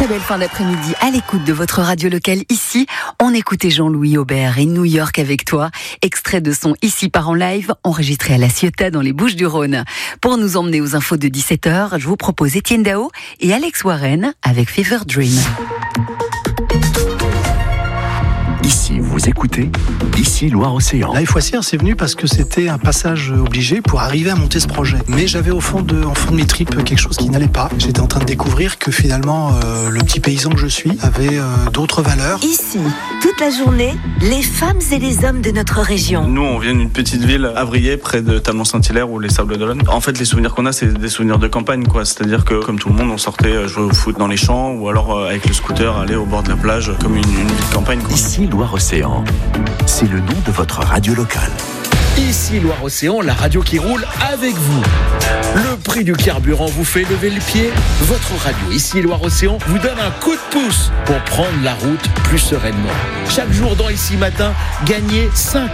Très belle fin d'après-midi à l'écoute de votre radio locale ici. On écoutait Jean-Louis Aubert et New York avec toi. Extrait de son Ici part en live, enregistré à La Ciotat dans les Bouches-du-Rhône. Pour nous emmener aux infos de 17h, je vous propose Étienne Dao et Alex Warren avec Fever Dream. Ici, vous écoutez Ici Loire-Océan. La FOICR, c'est venu parce que c'était un passage obligé pour arriver à monter ce projet. Mais j'avais au fond de mes tripes quelque chose qui n'allait pas. J'étais en train de découvrir que finalement, le petit paysan que je suis avait d'autres valeurs. Ici, toute la journée, les femmes et les hommes de notre région. Nous, on vient d'une petite ville, Avrier, près de Talmont-Saint-Hilaire ou les Sables-d'Olonne. En fait, les souvenirs qu'on a, c'est des souvenirs de campagne, quoi. C'est-à-dire que, comme tout le monde, on sortait jouer au foot dans les champs ou alors avec le scooter aller au bord de la plage, comme une vie de campagne, quoi. Ici Loire-Océan, c'est le nom de votre radio locale. Ici Loire-Océan, la radio qui roule avec vous. Le prix du carburant vous fait lever le pied. Votre radio Ici Loire-Océan vous donne un coup de pouce pour prendre la route plus sereinement. Chaque jour dans Ici Matin, gagnez 5